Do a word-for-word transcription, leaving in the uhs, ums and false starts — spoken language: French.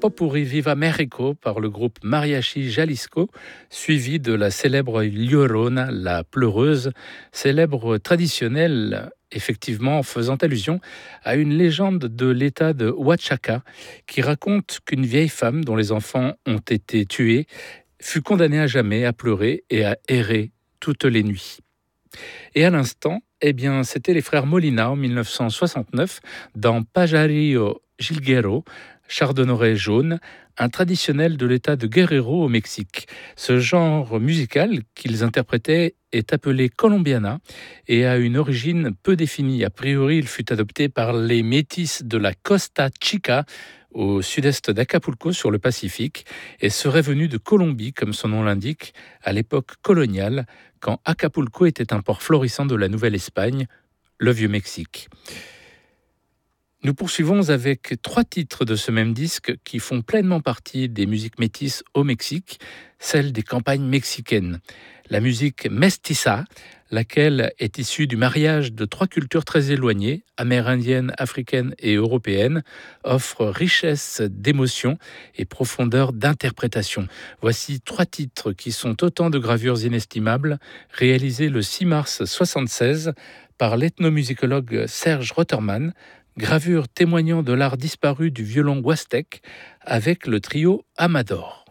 Popurrí Viva México par le groupe Mariachi Jalisco, suivi de la célèbre Llorona, la pleureuse, célèbre traditionnelle, effectivement faisant allusion à une légende de l'état de Oaxaca qui raconte qu'une vieille femme dont les enfants ont été tués fut condamnée à jamais à pleurer et à errer toutes les nuits. Et à l'instant, eh bien, c'était les frères Molina en mille neuf cent soixante-neuf dans Pajarillo Jilguero, Chardonneret jaune, un traditionnel de l'état de Guerrero au Mexique. Ce genre musical qu'ils interprétaient est appelé colombiana et a une origine peu définie. A priori, il fut adopté par les métis de la Costa Chica, au sud-est d'Acapulco sur le Pacifique, et serait venu de Colombie, comme son nom l'indique, à l'époque coloniale, quand Acapulco était un port florissant de la Nouvelle-Espagne, le Vieux-Mexique. Nous poursuivons avec trois titres de ce même disque qui font pleinement partie des musiques métisses au Mexique, celles des campagnes mexicaines. La musique mestiza, laquelle est issue du mariage de trois cultures très éloignées, amérindienne, africaine et européenne, offre richesse d'émotion et profondeur d'interprétation. Voici trois titres qui sont autant de gravures inestimables, réalisées le six mars soixante-seize par l'ethnomusicologue Serge Rotterman, gravure témoignant de l'art disparu du violon huastèque avec le trio Amador.